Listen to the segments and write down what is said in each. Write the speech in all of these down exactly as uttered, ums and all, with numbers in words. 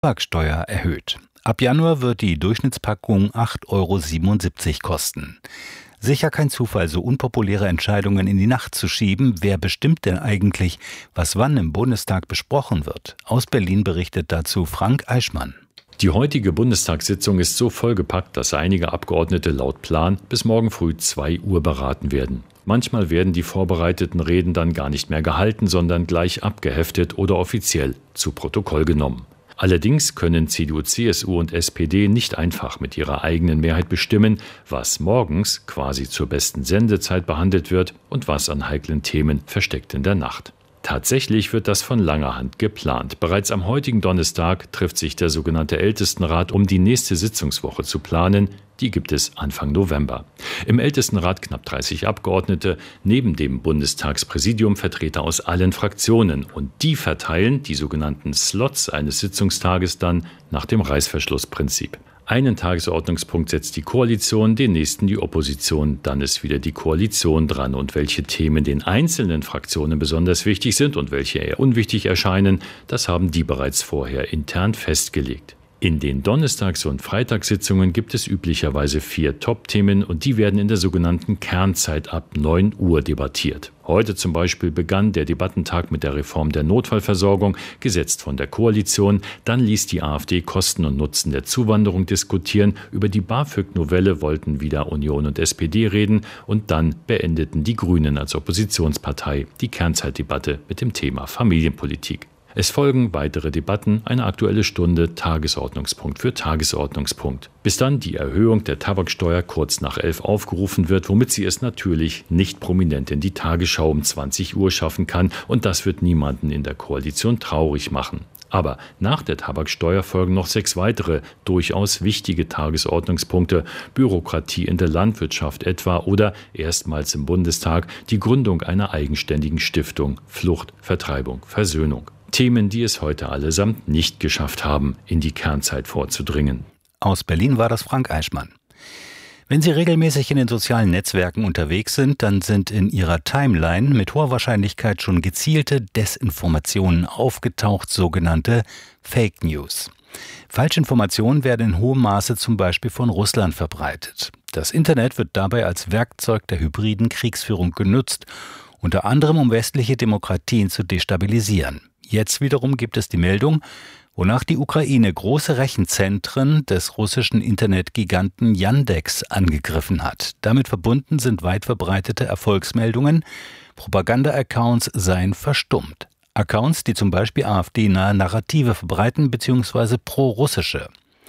Tabaksteuer erhöht. Ab Januar wird die Durchschnittspackung acht Euro siebenundsiebzig kosten. Sicher kein Zufall, so unpopuläre Entscheidungen in die Nacht zu schieben. Wer bestimmt denn eigentlich, was wann im Bundestag besprochen wird? Aus Berlin berichtet dazu Frank Eichmann. Die heutige Bundestagssitzung ist so vollgepackt, dass einige Abgeordnete laut Plan bis morgen früh zwei Uhr beraten werden. Manchmal werden die vorbereiteten Reden dann gar nicht mehr gehalten, sondern gleich abgeheftet oder offiziell zu Protokoll genommen. Allerdings können C D U, C S U und S P D nicht einfach mit ihrer eigenen Mehrheit bestimmen, was morgens quasi zur besten Sendezeit behandelt wird und was an heiklen Themen versteckt in der Nacht. Tatsächlich wird das von langer Hand geplant. Bereits am heutigen Donnerstag trifft sich der sogenannte Ältestenrat, um die nächste Sitzungswoche zu planen. Die gibt es Anfang November. Im Ältestenrat knapp dreißig Abgeordnete, neben dem Bundestagspräsidium Vertreter aus allen Fraktionen. Und die verteilen die sogenannten Slots eines Sitzungstages dann nach dem Reißverschlussprinzip. Einen Tagesordnungspunkt setzt die Koalition, den nächsten die Opposition, dann ist wieder die Koalition dran. Und welche Themen den einzelnen Fraktionen besonders wichtig sind und welche eher unwichtig erscheinen, das haben die bereits vorher intern festgelegt. In den Donnerstags- und Freitagssitzungen gibt es üblicherweise vier Top-Themen und die werden in der sogenannten Kernzeit ab neun Uhr debattiert. Heute zum Beispiel begann der Debattentag mit der Reform der Notfallversorgung, gesetzt von der Koalition. Dann ließ die AfD Kosten und Nutzen der Zuwanderung diskutieren. Über die BAföG-Novelle wollten wieder Union und S P D reden. Und dann beendeten die Grünen als Oppositionspartei die Kernzeitdebatte mit dem Thema Familienpolitik. Es folgen weitere Debatten, eine Aktuelle Stunde, Tagesordnungspunkt für Tagesordnungspunkt. Bis dann die Erhöhung der Tabaksteuer kurz nach elf aufgerufen wird, womit sie es natürlich nicht prominent in die Tagesschau um zwanzig Uhr schaffen kann. Und das wird niemanden in der Koalition traurig machen. Aber nach der Tabaksteuer folgen noch sechs weitere, durchaus wichtige Tagesordnungspunkte. Bürokratie in der Landwirtschaft etwa oder erstmals im Bundestag die Gründung einer eigenständigen Stiftung, Flucht, Vertreibung, Versöhnung. Themen, die es heute allesamt nicht geschafft haben, in die Kernzeit vorzudringen. Aus Berlin war das Frank Eichmann. Wenn Sie regelmäßig in den sozialen Netzwerken unterwegs sind, dann sind in Ihrer Timeline mit hoher Wahrscheinlichkeit schon gezielte Desinformationen aufgetaucht, sogenannte Fake News. Falschinformationen werden in hohem Maße zum Beispiel von Russland verbreitet. Das Internet wird dabei als Werkzeug der hybriden Kriegsführung genutzt, unter anderem um westliche Demokratien zu destabilisieren. Jetzt wiederum gibt es die Meldung, wonach die Ukraine große Rechenzentren des russischen Internetgiganten Yandex angegriffen hat. Damit verbunden sind weit verbreitete Erfolgsmeldungen, Propaganda-Accounts seien verstummt. Accounts, die zum Beispiel AfD-nahe Narrative verbreiten bzw. pro-russische.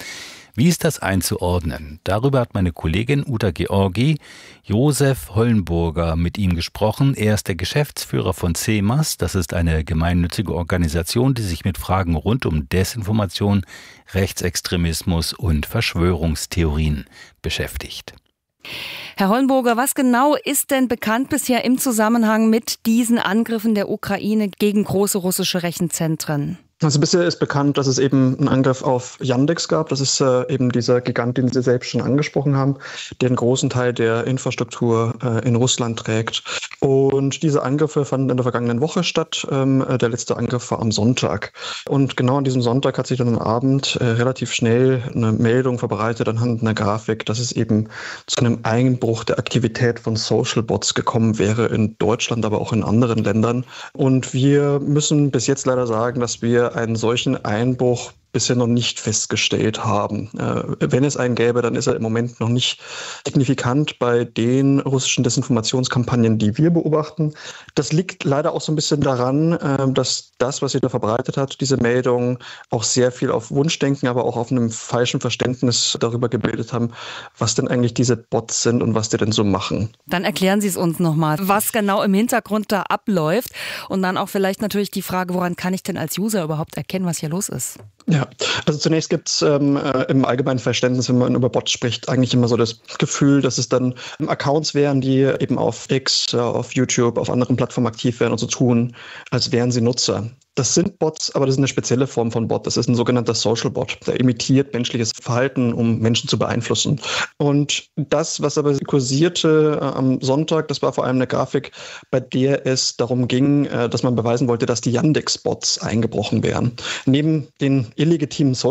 Wie ist das einzuordnen? Darüber hat meine Kollegin Uta Georgi, Josef Hollenburger, mit ihm gesprochen. Er ist der Geschäftsführer von C E M A S. Das ist eine gemeinnützige Organisation, die sich mit Fragen rund um Desinformation, Rechtsextremismus und Verschwörungstheorien beschäftigt. Herr Hollenburger, was genau ist denn bekannt bisher im Zusammenhang mit diesen Angriffen der Ukraine gegen große russische Rechenzentren? Also bisher ist bekannt, dass es eben einen Angriff auf Yandex gab. Das ist äh, eben dieser Gigant, den Sie selbst schon angesprochen haben, der einen großen Teil der Infrastruktur äh, in Russland trägt. Und diese Angriffe fanden in der vergangenen Woche statt. Ähm, der letzte Angriff war am Sonntag. Und genau an diesem Sonntag hat sich dann am Abend äh, relativ schnell eine Meldung verbreitet anhand einer Grafik, dass es eben zu einem Einbruch der Aktivität von Social Bots gekommen wäre in Deutschland, aber auch in anderen Ländern. Und wir müssen bis jetzt leider sagen, dass wir einen solchen Einbruch bisher noch nicht festgestellt haben. Äh, wenn es einen gäbe, dann ist er im Moment noch nicht signifikant bei den russischen Desinformationskampagnen, die wir beobachten. Das liegt leider auch so ein bisschen daran, äh, dass das, was sie da verbreitet hat, diese Meldung, auch sehr viel auf Wunschdenken, aber auch auf einem falschen Verständnis darüber gebildet haben, was denn eigentlich diese Bots sind und was die denn so machen. Dann erklären Sie es uns nochmal, was genau im Hintergrund da abläuft und dann auch vielleicht natürlich die Frage, woran kann ich denn als User überhaupt erkennen, was hier los ist? Ja, also zunächst gibt es ähm, im allgemeinen Verständnis, wenn man über Bots spricht, eigentlich immer so das Gefühl, dass es dann Accounts wären, die eben auf X, auf YouTube, auf anderen Plattformen aktiv wären und so tun, als wären sie Nutzer. Das sind Bots, aber das ist eine spezielle Form von Bot. Das ist ein sogenannter Social Bot. Der imitiert menschliches Verhalten, um Menschen zu beeinflussen. Und das, was aber kursierte äh, am Sonntag, das war vor allem eine Grafik, bei der es darum ging, äh, dass man beweisen wollte, dass die Yandex-Bots eingebrochen wären. Neben den illegitimen Social